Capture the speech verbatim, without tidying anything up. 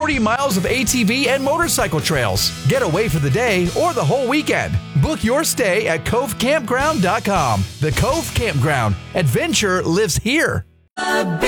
forty miles of A T V and motorcycle trails. Get away for the day or the whole weekend. Book your stay at cove campground dot com. The Cove Campground. Adventure lives here.